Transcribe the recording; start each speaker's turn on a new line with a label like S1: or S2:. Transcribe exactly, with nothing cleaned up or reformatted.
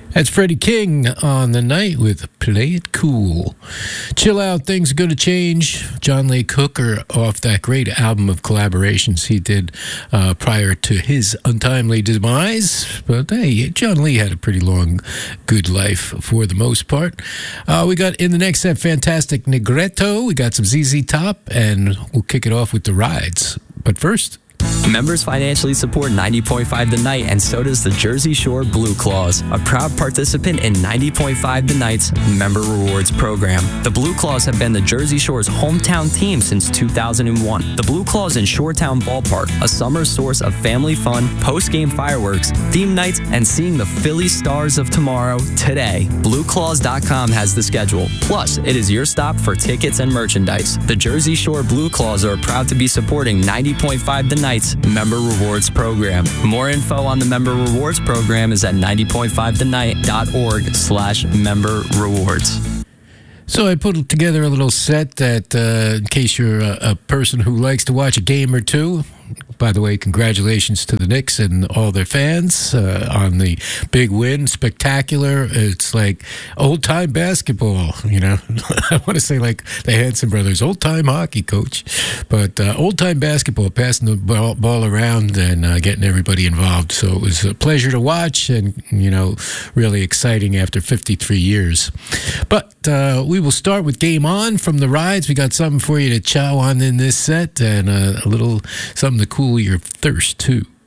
S1: That's Freddie King on the night with Play It Cool. Chill out, things are going to change. John Lee Hooker off that great album of collaborations he did uh, prior to his untimely demise. But hey, John Lee had a pretty long, good life for the most part. Uh, we got in the next set, Fantastic Negretto. We got some Z Z Top, and we'll kick it off with The Rides. But first...
S2: Members financially support ninety point five The Night, and so does the Jersey Shore Blue Claws, a proud participant in ninety point five The Night's Member Rewards program. The Blue Claws have been the Jersey Shore's hometown team since two thousand one. The Blue Claws in Shoretown Ballpark, a summer source of family fun, post-game fireworks, theme nights, and seeing the Philly Stars of tomorrow today. Blue Claws dot com has the schedule. Plus, it is your stop for tickets and merchandise. The Jersey Shore Blue Claws are proud to be supporting ninety point five The Night Member Rewards program. More info on the Member Rewards program is at ninety point five the night dot org slash member rewards.
S1: So I put together a little set that, uh, in case you're a, a person who likes to watch a game or two. By the way, congratulations to the Knicks and all their fans uh, on the big win. Spectacular. It's like old-time basketball, you know. I want to say like the Hanson brothers, old-time hockey, coach. But uh, old-time basketball, passing the ball, ball around and uh, getting everybody involved. So it was a pleasure to watch and, you know, really exciting after fifty-three years. But uh, we will start with Game On from the Rides. We got something for you to chow on in this set and uh, a little something to cool your thirst, too.